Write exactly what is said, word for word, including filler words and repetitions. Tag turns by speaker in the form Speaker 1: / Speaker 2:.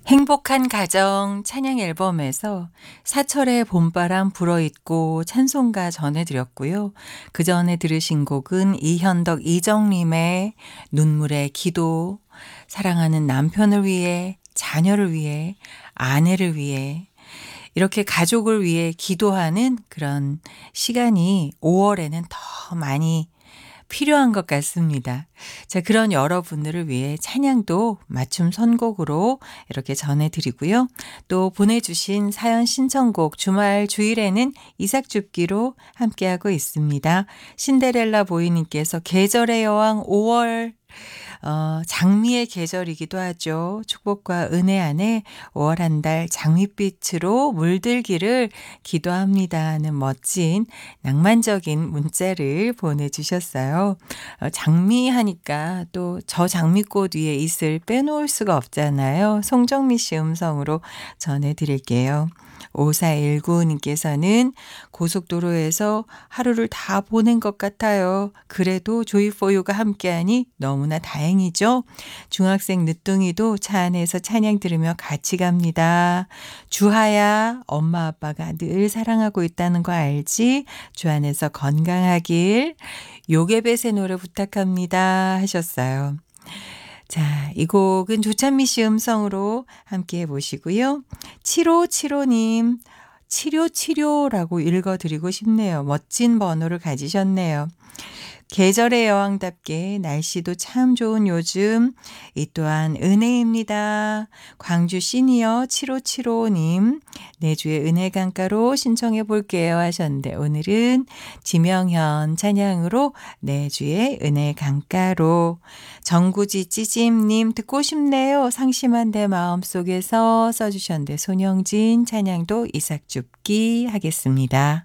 Speaker 1: 행복한 가정 찬양 앨범에서 사철의 봄바람 불어있고 찬송가 전해드렸고요. 그 전에 들으신 곡은 이현덕 이정림의 눈물의 기도, 사랑하는 남편을 위해, 자녀를 위해, 아내를 위해 이렇게 가족을 위해 기도하는 그런 시간이 오월에는 더 많이 필요한 것 같습니다. 자, 그런 여러분들을 위해 찬양도 맞춤 선곡으로 이렇게 전해드리고요. 또 보내주신 사연 신청곡 주말 주일에는 이삭줍기로 함께하고 있습니다. 신데렐라 보이님께서 계절의 여왕 오월 어, 장미의 계절이기도 하죠. 축복과 은혜 안에 오월 한 달 장밋빛으로 물들기를 기도합니다는 멋진 낭만적인 문자를 보내주셨어요. 어, 장미 하니까 또 저 장미꽃 위에 있을 빼놓을 수가 없잖아요. 송정미 씨 음성으로 전해드릴게요. 오사일구님께서는 고속도로에서 하루를 다 보낸 것 같아요. 그래도 조이포유가 함께하니 너무나 다행이죠. 중학생 늦둥이도 차 안에서 찬양 들으며 같이 갑니다. 주하야, 엄마 아빠가 늘 사랑하고 있다는 거 알지? 주 안에서 건강하길. 요괴뱃의 노래 부탁합니다 하셨어요. 자, 이 곡은 조찬미 씨 음성으로 함께 해보시고요. 칠오칠오님, 치료치료라고 읽어드리고 싶네요. 멋진 번호를 가지셨네요. 계절의 여왕답게 날씨도 참 좋은 요즘, 이 또한 은혜입니다. 광주 시니어 칠오칠오님, 내주의 은혜 강가로 신청해 볼게요 하셨는데 오늘은 지명현 찬양으로 내주의 은혜 강가로. 정구지 찌짐님 듣고 싶네요. 상심한 내 마음속에서 써주셨는데 손영진 찬양도 이삭줍기 하겠습니다.